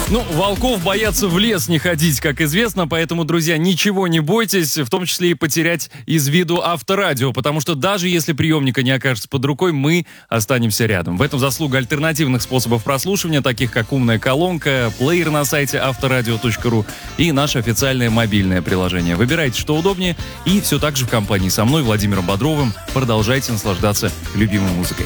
Ну, волков боятся в лес не ходить, как известно, поэтому, друзья, ничего не бойтесь, в том числе и потерять из виду авторадио, потому что даже если приемника не окажется под рукой, мы останемся рядом. В этом заслуга альтернативных способов прослушивания, таких как умная колонка, плеер на сайте авторадио.ру и наше официальное мобильное приложение. Выбирайте, что удобнее, и все так же в компании со мной, Владимиром Бодровым, продолжайте наслаждаться любимой музыкой.